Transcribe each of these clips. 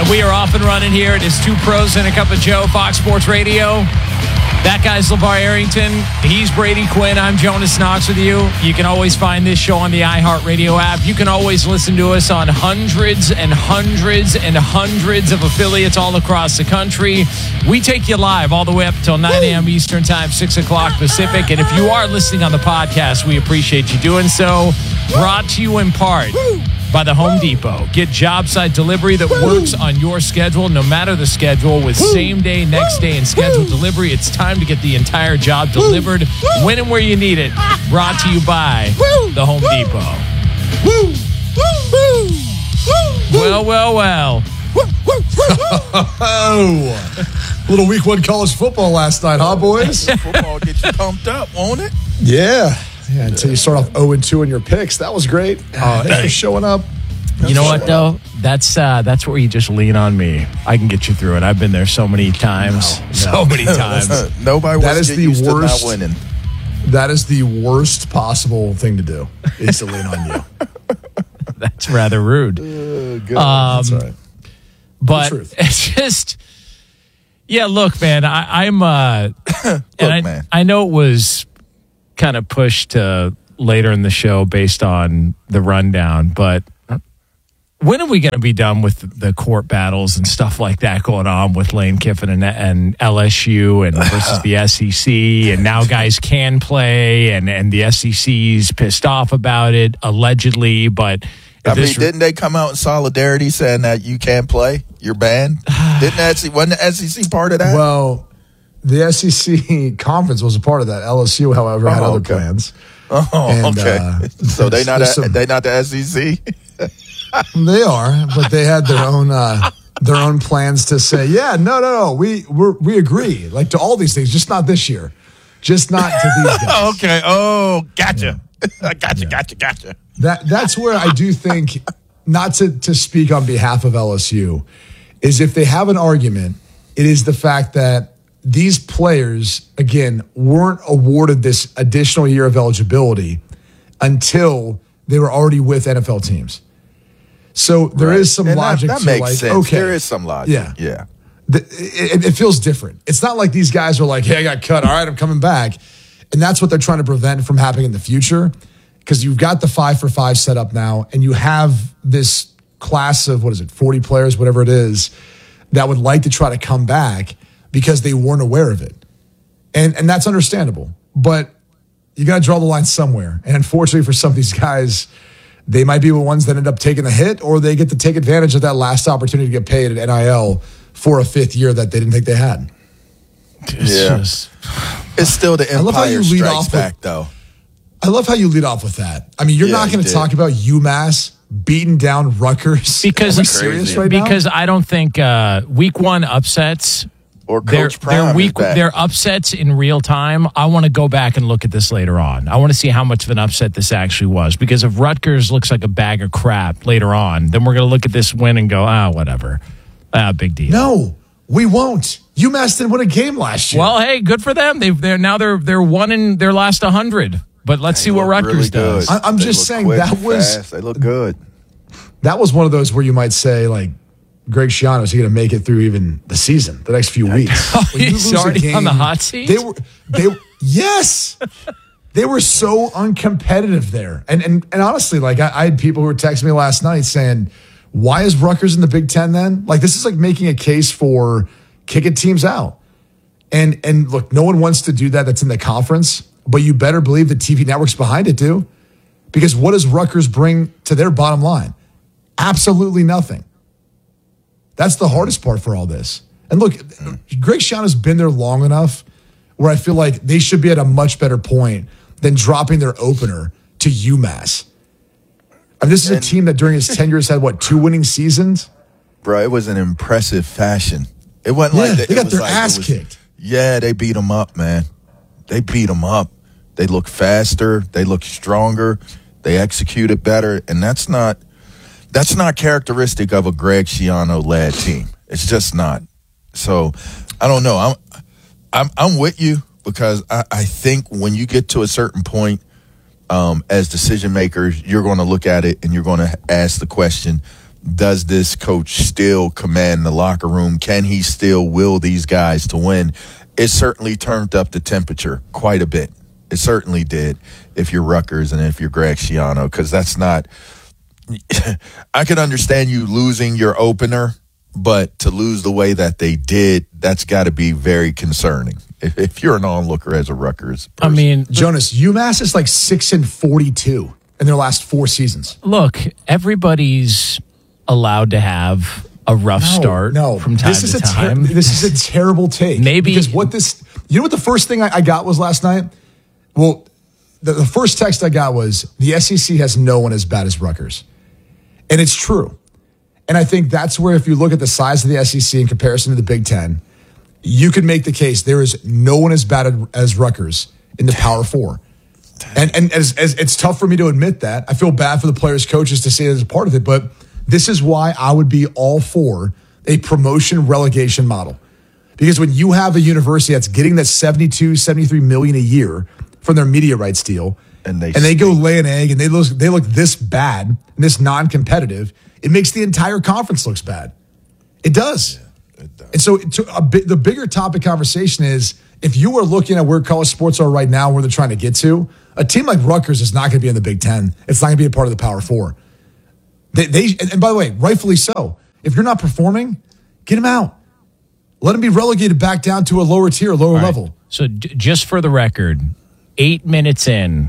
And we are off and running here. It is Two Pros and a Cup of Joe, Fox Sports Radio. That guy's LeVar Arrington. He's Brady Quinn. I'm Jonas Knox with you. You can always find this show on the iHeartRadio app. You can always listen to us on hundreds and hundreds and hundreds of affiliates all across the country. We take you live all the way up until 9 a.m. Eastern Time, 6 o'clock Pacific. And if you are listening on the podcast, we appreciate you doing so. Brought to you in part by the Home Depot. Get job site delivery that works on your schedule, no matter the schedule, with same day, next day, and scheduled delivery. It's time to get the entire job delivered when and where you need it. Brought to you by the Home Depot. Well. Little week one college football last night, huh, boys? Football get you pumped up, won't it? Yeah, until you start off 0-2 in your picks. That was great. Thanks for showing up. You know what, though? That's where you just lean on me. I can get you through it. I've been there so many times. So many times. Nobody wants to get used to not winning. That is the worst possible thing to do, is to lean on you. That's rather rude. Good. That's all right. But it's just... Yeah, look, man, I'm and I know it was kind of pushed to later in the show based on the rundown, but when are we going to be done with the court battles and stuff like that going on with Lane Kiffin and LSU and versus the SEC? And now guys can play, and the SEC's pissed off about it, allegedly, but... didn't they come out in solidarity saying that you can't play? You're banned? Wasn't the SEC part of that? Well, the SEC conference was a part of that. LSU, however, had other plans. Okay. So they not the SEC? They are, but they had their own plans to say, no, we agree, like to all these things, just not this year, just not to these guys. Okay. Oh, gotcha. Yeah. Gotcha. That's where I do think, not to speak on behalf of LSU, is if they have an argument, it is the fact that these players, again, weren't awarded this additional year of eligibility until they were already with NFL teams. So there is some logic that to makes sense. Okay, there is some logic. Yeah. It feels different. It's not like these guys are like, hey, I got cut. All right, I'm coming back. And that's what they're trying to prevent from happening in the future, because you've got the 5-for-5 set up now, and you have this class of, 40 players, whatever it is, that would like to try to come back because they weren't aware of it. And that's understandable. But you got to draw the line somewhere. And unfortunately for some of these guys, they might be the ones that end up taking the hit, or they get to take advantage of that last opportunity to get paid at NIL for a fifth year that they didn't think they had. It's still the Empire Strikes Back, though. I love how you lead off with that. I mean, you're not going to talk about UMass beating down Rutgers. Because are we serious right now? Because I don't think week one upsets or Coach Prime they're upsets in real time. I want to go back and look at this later on. I want to see how much of an upset this actually was. Because if Rutgers looks like a bag of crap later on, then we're going to look at this win and go, whatever. Big deal. No, we won't. UMass didn't win a game last year. Well, hey, good for them. They're one in their last 100. But let's see what Rutgers really does. I'm just saying they look good. That was one of those where you might say, like, Greg Schiano, is he going to make it through even the season, the next few weeks? He's already on the hot seat? Yes. They were so uncompetitive there. And honestly, like, I had people who were texting me last night saying, why is Rutgers in the Big Ten then? Like, this is like making a case for kicking teams out. And look, no one wants to do that that's in the conference, but you better believe the TV networks behind it do. Because what does Rutgers bring to their bottom line? Absolutely nothing. That's the hardest part for all this. And look, Greg Schiano's been there long enough where I feel like they should be at a much better point than dropping their opener to UMass. I mean, this is a team that during his tenure has had, 2 winning seasons? Bro, it was an impressive fashion. It wasn't like they got their ass kicked. Yeah, they beat them up, man. They beat them up. They look faster. They look stronger. They executed better. And that's not characteristic of a Greg Schiano-led team. It's just not. So, I don't know. I'm with you because I think when you get to a certain point, as decision makers, you're going to look at it and you're going to ask the question, does this coach still command the locker room? Can he still will these guys to win? It certainly turned up the temperature quite a bit. It certainly did if you're Rutgers and if you're Greg Schiano, because that's not – I can understand you losing your opener, but to lose the way that they did, that's got to be very concerning if you're an onlooker as a Rutgers person. I mean, Jonas, UMass is like 6-42 in their last 4 seasons. look, everybody's allowed to have a rough start from time to time. This is a terrible take. Maybe because what the first thing I got was last night? Well, the first text I got was the SEC has no one as bad as Rutgers. And it's true. And I think that's where, if you look at the size of the SEC in comparison to the Big Ten, you could make the case there is no one as bad as Rutgers in the Power Four. And as it's tough for me to admit that. I feel bad for the players, coaches to say that as a part of it, but this is why I would be all for a promotion relegation model. Because when you have a university that's getting that $72-73 million a year from their media rights deal, and they go lay an egg and they look this bad and this non-competitive, it makes the entire conference looks bad. It does. Yeah, it does. And so the bigger topic conversation is, if you are looking at where college sports are right now, where they're trying to get to, a team like Rutgers is not going to be in the Big Ten. It's not going to be a part of the Power Four. And by the way, rightfully so. If you're not performing, get them out. Let them be relegated back down to a lower tier, lower level. So just for the record, 8 minutes in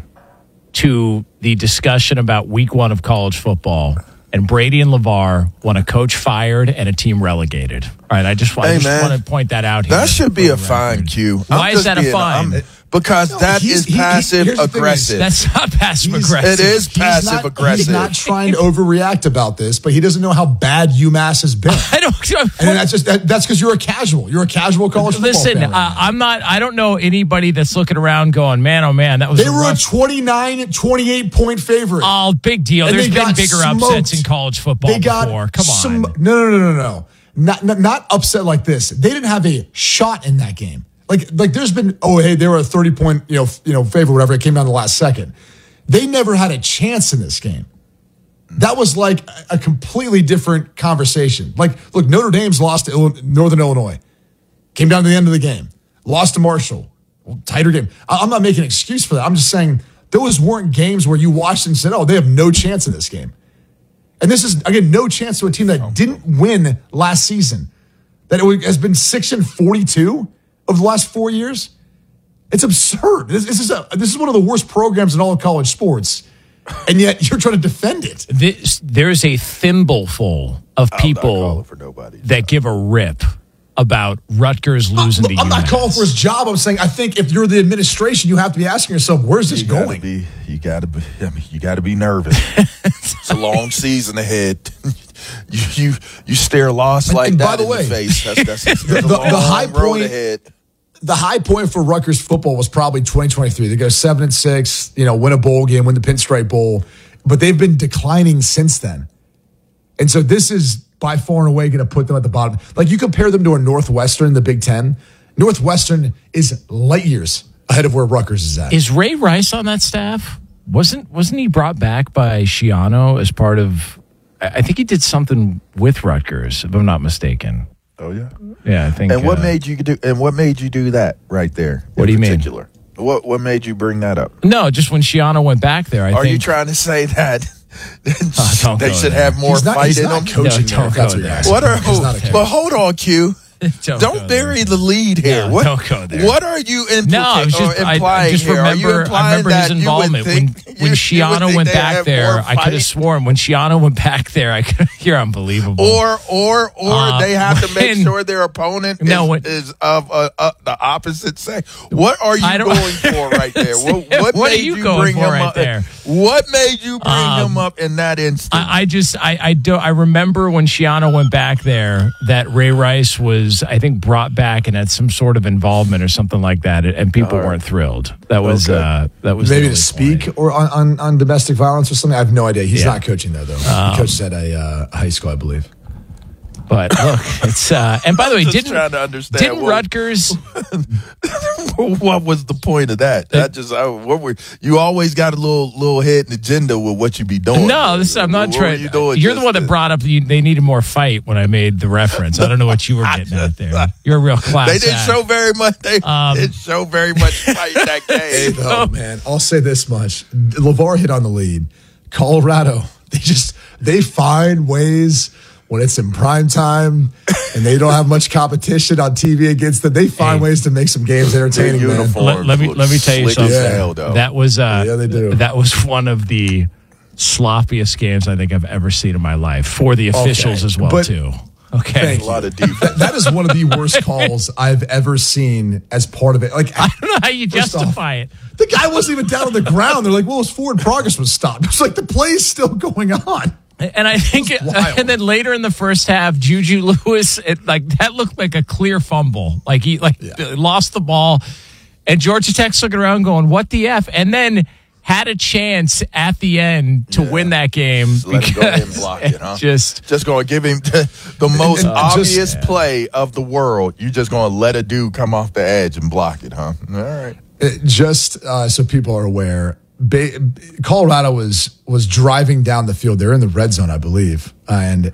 to the discussion about week 1 of college football, and Brady and LeVar want a coach fired and a team relegated. All right, I just want to point that out here. That should be a fine, Q. Why is that a fine? Because that is passive-aggressive. That's not passive-aggressive. It is passive-aggressive. He's not trying to overreact about this, but he doesn't know how bad UMass has been. And that's because you're a casual. You're a casual college football fan. Listen, I don't know anybody that's looking around going, man, oh man, that was They were a 28-point favorite. Oh, big deal. There's been bigger upsets in college football before. Come on. No. Not upset like this. They didn't have a shot in that game. Like there's been, they were a 30-point, favorite, whatever. It came down to the last second. They never had a chance in this game. That was like a completely different conversation. Like, look, Notre Dame's lost to Northern Illinois. Came down to the end of the game. Lost to Marshall. Tighter game. I'm not making an excuse for that. I'm just saying those weren't games where you watched and said, they have no chance in this game. And this is, again, no chance to a team that didn't win last season. That has been 6-42 of the last 4 years. It's absurd. This is one of the worst programs in all of college sports, and yet you're trying to defend it. There's a thimbleful of people that give a rip about Rutgers losing to UMass. I'm not calling for his job. I'm saying I think if you're the administration, you have to be asking yourself, where's this going? You got to be nervous. It's a long season ahead. You stare loss like that by the way, in the face. That's the high point ahead. The high point for Rutgers football was probably 2023. They go 7-6, win a bowl game, win the Pinstripe Bowl, but they've been declining since then. And so this is by far and away going to put them at the bottom. Like, you compare them to a Northwestern in the Big Ten. Northwestern is light years ahead of where Rutgers is at. Is Ray Rice on that staff? Wasn't he brought back by Schiano as part of? I think he did something with Rutgers, if I'm not mistaken. Oh yeah, yeah. I think. And what made you do? And what made you do that right there? What do you mean? What made you bring that up? No, just when Schiano went back there. Are you trying to say that they should have more fight in them? Coaching But hold on, Q. Don't bury the lead here. No, don't go there. What are you implying here? I remember his involvement when Schiano went back there. I could have sworn when Schiano went back there, you're unbelievable. Or they have to make sure their opponent is of the opposite sex. What are you going for right there? What are you going for right there? What made you bring him up in that instance? I remember when Schiano went back there that Ray Rice was, I think, brought back and had some sort of involvement or something like that, and people weren't thrilled. That was maybe to speak or on domestic violence or something. I have no idea. He's not coaching though. He coached at a high school, I believe. But look, it's and by the way, didn't Rutgers? What was the point of that? You always got a little hidden agenda with what you be doing. No, I'm not trying. You're the one that brought up they needed more fight when I made the reference. I don't know what you were getting at there. You're a real class. They didn't show very much. They didn't show very much fight in that game. Hey, though, man, I'll say this much: LeVar hit on the lead. Colorado, they find ways. When it's in prime time and they don't have much competition on TV against them, they find ways to make some games entertaining. Let me tell you something. That was they do. That was one of the sloppiest games I think I've ever seen in my life for the officials as well too. Okay, a lot of defense. That is one of the worst calls I've ever seen as part of it. Like I don't know how you justify it. The guy wasn't even down on the ground. They're like, well, his forward progress was stopped. It's like the play's still going on. And I think, and then later in the first half, Juju Lewis, that looked like a clear fumble. Like he lost the ball, and Georgia Tech's looking around going, "What the f?" And then had a chance at the end to win that game. Just let him go ahead and block it, huh? Just going to give him the most obvious play of the world. You're just going to let a dude come off the edge and block it, huh? All right. So people are aware. Colorado was driving down the field. They're in the red zone, I believe. And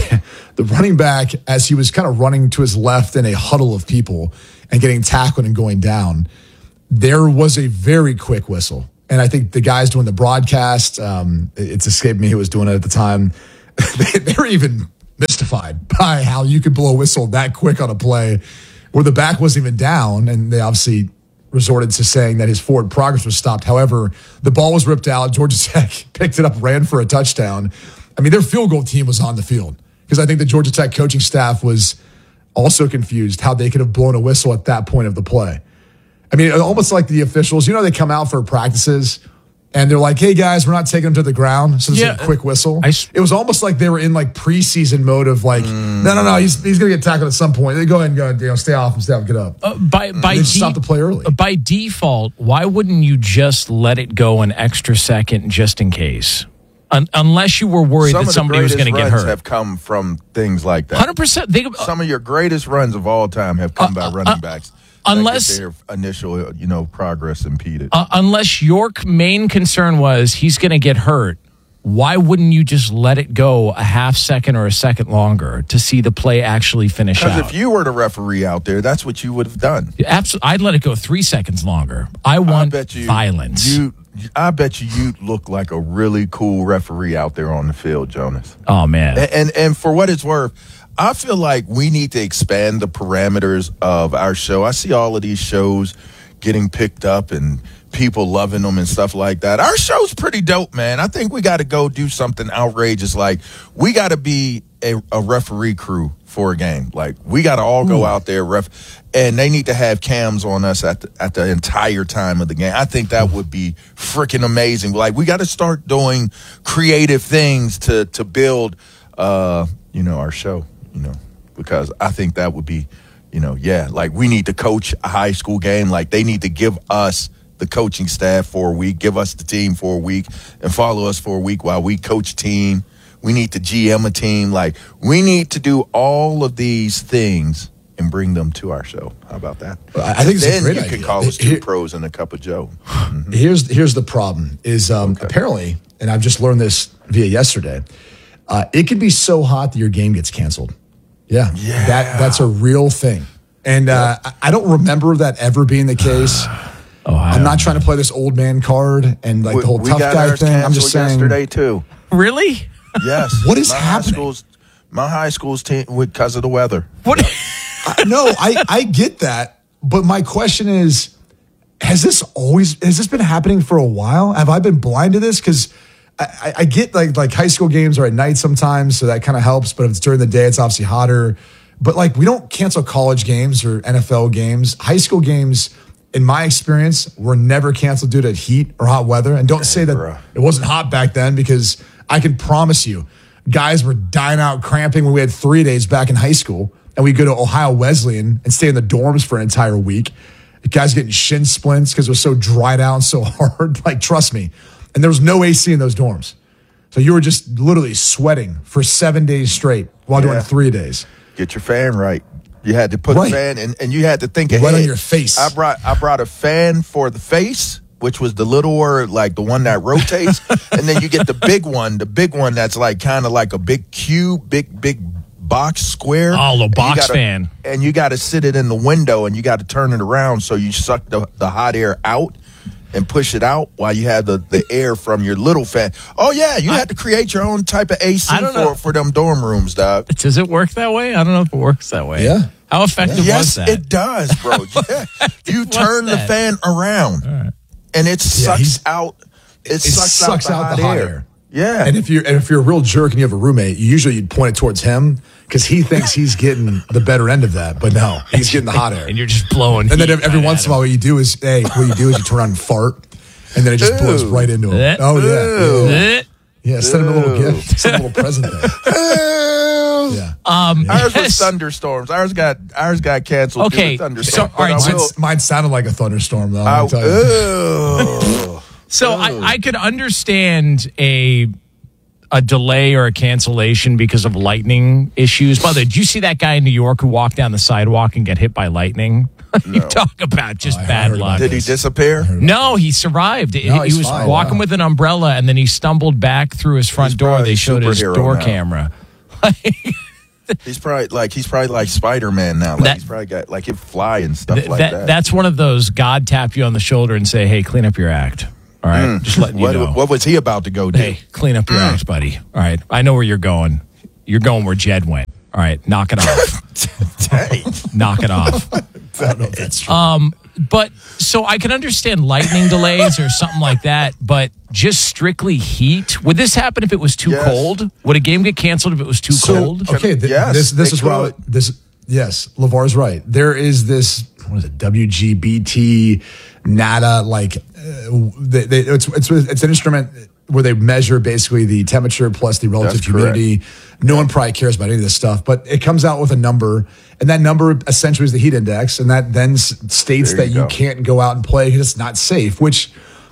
the running back, as he was kind of running to his left in a huddle of people and getting tackled and going down, there was a very quick whistle. And I think the guys doing the broadcast, it's escaped me who was doing it at the time, they were even mystified by how you could blow a whistle that quick on a play where the back wasn't even down. And they obviously resorted to saying that his forward progress was stopped. However, the ball was ripped out. Georgia Tech picked it up, ran for a touchdown. I mean, their field goal team was on the field because I think the Georgia Tech coaching staff was also confused how they could have blown a whistle at that point of the play. I mean, almost like the officials, they come out for practices and they're like, hey, guys, we're not taking them to the ground. So there's a quick whistle. It was almost like they were in like preseason mode of like, no, he's going to get tackled at some point. They go ahead and go, stay off, get up. Stop the play early. By default, why wouldn't you just let it go an extra second just in case? Unless you were worried that somebody was going to get hurt. Have come from things like that. 100%. Some of your greatest runs of all time have come by running backs. Unless their initial, progress impeded. Unless your main concern was he's going to get hurt, why wouldn't you just let it go a half second or a second longer to see the play actually finish out? Because if you were the referee out there, that's what you would have done. Absolutely, I'd let it go 3 seconds longer. I want violence. I bet you look like a really cool referee out there on the field, Jonas. Oh man! And for what it's worth, I feel like we need to expand the parameters of our show. I see all of these shows getting picked up and people loving them and stuff like that. Our show's pretty dope, man. I think we got to go do something outrageous. Like, we got to be a referee crew for a game. Like, we got to all go out there, and they need to have cams on us at the entire time of the game. I think that would be freaking amazing. Like, we got to start doing creative things to build, our show. Because I think that would be, like we need to coach a high school game. Like they need to give us the coaching staff for a week, give us the team for a week, and follow us for a week while we coach team. We need to GM a team. Like we need to do all of these things and bring them to our show. How about that? I think it's a great idea. Then you can call us two pros and a cup of Joe. Mm-hmm. Here's the problem is apparently, and I've just learned this via yesterday, it can be so hot that your game gets canceled. Yeah. That's a real thing. And I don't remember that ever being the case. I'm not trying to play this old man card and like the whole tough guy thing. I'm just saying. Yesterday too. Really? Yes. What is happening? My high school's team because of the weather. What? No, I get that, but my question is, has this been happening for a while? Have I been blind to this? Because I get like high school games are at night sometimes, so that kind of helps. But if it's during the day, it's obviously hotter. But like we don't cancel college games or NFL games. High school games, in my experience, were never canceled due to heat or hot weather. And don't say that it wasn't hot back then, because I can promise you, guys were dying out cramping when we had 3 days back in high school, and we go to Ohio Wesleyan and stay in the dorms for an entire week. The guys getting shin splints because it was so dried out and so hard. Like, trust me. And there was no AC in those dorms. So you were just literally sweating for 7 days straight while doing 3 days. Get your fan right. You had to put Right. a fan, and you had to think ahead. Right on your face. I brought a fan for the face, which was the littler, like the one that rotates, and then you get the big one that's like kind of like a big cube, big box square. Oh, the And box you gotta- fan. And you got to sit it in the window, and you got to turn it around so you suck the hot air out and push it out while you have the air from your little fan. Oh yeah, you had to create your own type of AC I don't know. for them dorm rooms, dog. Does it work that way? I don't know if it works that way. Yeah. How effective was Yes, that? it does, bro. Yeah. You turn the that? fan around, and it sucks he's- out. It sucks out the hot air. Yeah, And if you're a real jerk and you have a roommate, usually you'd point it towards him because he thinks he's getting the better end of that, but no, he's getting the hot air. And you're just blowing. And then heat every right once at in a while, what you do is you turn on and fart, and then it just blows Ooh. right into him. Eh. Oh yeah, yeah. him. Yeah, send him a little gift, send him a little present there. Yeah. Ours was Yes. thunderstorms. Ours got canceled. Okay, due to thunderstorms. so, all right, But I so- will- Mine sounded like a thunderstorm, though. I'll tell you. Ew. So I could understand a delay or a cancellation because of lightning issues. By the way, did you see that guy in New York who walked down the sidewalk and get hit by lightning? You talk about just I bad heard about luck. Did he disappear? No, he survived. No, he he's was fine, walking wow. with an umbrella, and then he stumbled back through his front He's door. probably They showed his superhero door now. camera. He's probably like Spider-Man now. Like That- he's probably got like he'll fly and stuff like that. That's one of those God tap you on the shoulder and say, "Hey, clean up your act." All right, just letting you know. What was he about to go do? Hey, clean up your act, buddy. All right, I know where you're going. You're going where Jed went. All right, knock it off. Dang. Knock it off. I don't know if that's true. But so I can understand lightning delays or something like that, but just strictly heat. Would this happen if it was too Yes. cold? Would a game get canceled if it was too cold? Okay, Yes, this they is where could. yes, LeVar's right. There is this, what is it, WGBT, NADA, like it's an instrument where they measure basically the temperature plus the relative That's correct. humidity. No one probably cares about any of this stuff, but it comes out with a number, and that number essentially is the heat index, and that then states There that you you go. can't go out and play because it's not safe, which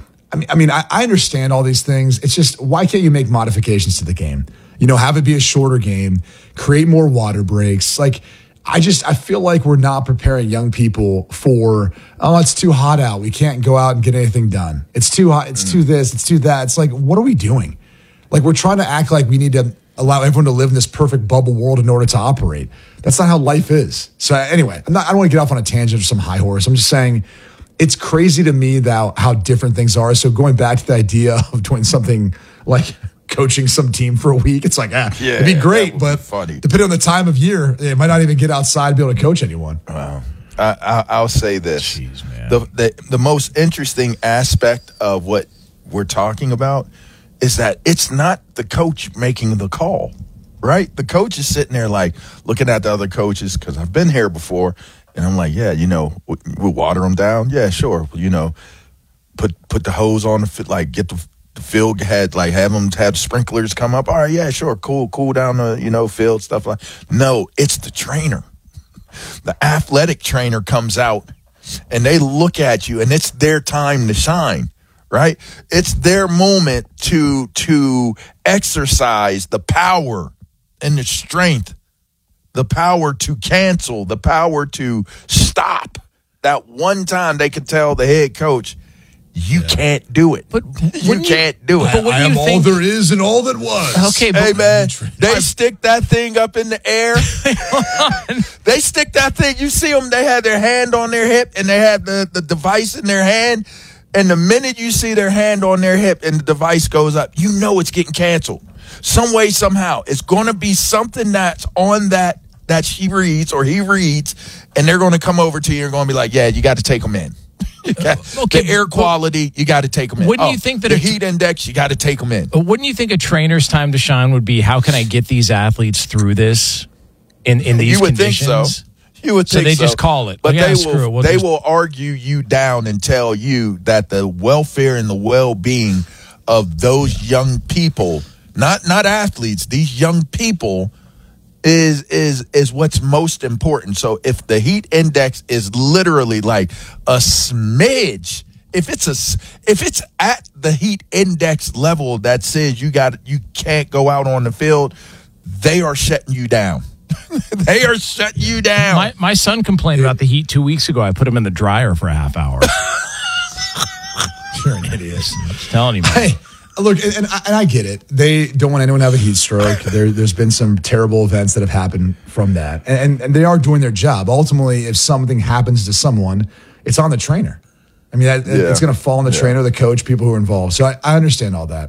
I understand all these things. It's just, why can't you make modifications to the game? You know, have it be a shorter game, create more water breaks. Like, I feel like we're not preparing young people for, oh, it's too hot out. We can't go out and get anything done. It's too hot. It's too this. It's too that. It's like, what are we doing? Like, we're trying to act like we need to allow everyone to live in this perfect bubble world in order to operate. That's not how life is. So anyway, I don't want to get off on a tangent or some high horse. I'm just saying, it's crazy to me how different things are. So going back to the idea of doing something like coaching some team for a week, it's like, it'd be that great, would but be funny. depending on the time of year, it might not even get outside and be able to coach anyone. Wow. I'll say this. Jeez, man. The most interesting aspect of what we're talking about is that it's not the coach making the call, right? The coach is sitting there like looking at the other coaches, because I've been here before, and I'm like, yeah, we'll water them down. Yeah, sure. Put the hose on the fit, like get the field head, like have them have sprinklers come up. All right, yeah, sure, cool down the field stuff like. No, it's the trainer. The athletic trainer comes out and they look at you, and it's their time to shine, right? It's their moment to exercise the power and the strength, the power to cancel, the power to stop. That one time they can tell the head coach, you can't do it. But you wouldn't can't do it. But what I do am you all think? there is and all that was. Okay, Hey but man, they stick that thing up in the air. They stick that thing. You see them, they have their hand on their hip and they have the device in their hand. And the minute you see their hand on their hip and the device goes up, you know it's getting canceled. Some way, somehow. It's going to be something that's on that she reads or he reads, and they're going to come over to you and going to be like, yeah, you got to take them in. Okay, The air quality, you got to take them in. Wouldn't you think that the a- heat index, you got to take them in. wouldn't you think a trainer's time to shine would be, how can I get these athletes through this in these You would conditions? think so. You would So think they so. just call it. But Yeah, they screw it. will. We'll They just- will argue you down and tell you that the welfare and the well-being of those young people, not athletes, these young people, is what's most important. So if the heat index is literally like a smidge, if it's at the heat index level that says you can't go out on the field, they are shutting you down. They are shutting you down. My son complained about the heat 2 weeks ago. I put him in the dryer for a half hour. You're an idiot. I'm just telling you, man. Hey, look, and I get it. They don't want anyone to have a heat stroke. There's been some terrible events that have happened from that. And they are doing their job. Ultimately, if something happens to someone, it's on the trainer. I mean, it's going to fall on the trainer, the coach, people who are involved. So I understand all that.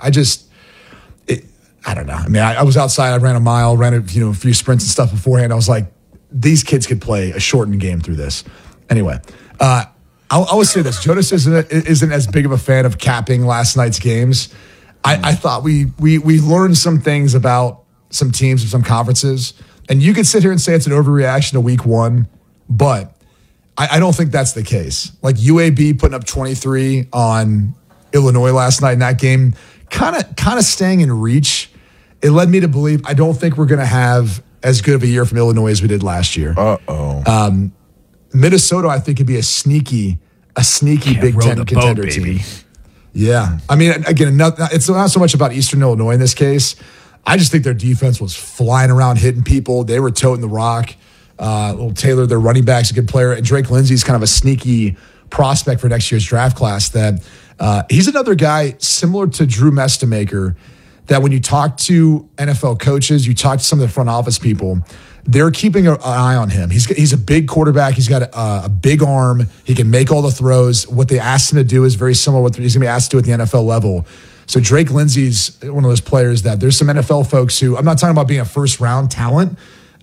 I don't know. I mean, I was outside. I ran a mile, ran a few sprints and stuff beforehand. I was like, these kids could play a shortened game through this. Anyway, I would say this. Jonas isn't as big of a fan of capping last night's games. I thought we learned some things about some teams and some conferences. And you could sit here and say it's an overreaction to week one, but I don't think that's the case. Like UAB putting up 23 on Illinois last night in that game, kind of staying in reach. It led me to believe I don't think we're going to have as good of a year from Illinois as we did last year. Minnesota, I think, could be a sneaky Big Ten contender team. Yeah. I mean, again, it's not so much about Eastern Illinois in this case. I just think their defense was flying around, hitting people. They were toting the rock. Little Taylor, their running back's a good player. And Drake Lindsey's kind of a sneaky prospect for next year's draft class. That he's another guy similar to Drew Mestemaker that when you talk to NFL coaches, you talk to some of the front office people, they're keeping an eye on him. He's a big quarterback. He's got a big arm. He can make all the throws. What they asked him to do is very similar to what he's going to be asked to do at the NFL level. So Drake Lindsey's one of those players that there's some NFL folks who, I'm not talking about being a first-round talent,